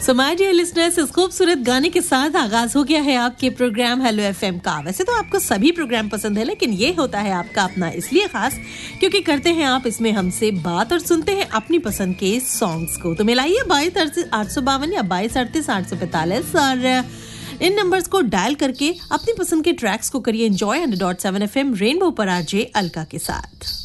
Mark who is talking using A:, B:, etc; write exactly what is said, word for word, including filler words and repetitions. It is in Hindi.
A: सो माय डियर लिसनर्स, इस खूबसूरत गाने के साथ आगाज हो गया है आपके प्रोग्राम हेलो एफएम का। वैसे तो आपको सभी प्रोग्राम पसंद है, लेकिन ये होता है आपका अपना इसलिए खास क्योंकि करते हैं आप इसमें हमसे बात और सुनते हैं अपनी पसंद के सॉन्ग्स को। तो मिलाइए बाईस अड़तीस आठ सौ बावन या बाईस अड़तीस आठ सौ पैंतालीस और इन नंबर्स को डायल करके अपनी पसंद के ट्रैक्स को करिए enjoy. Hundred dot seven FM rainbow पर आरजे अलका के साथ।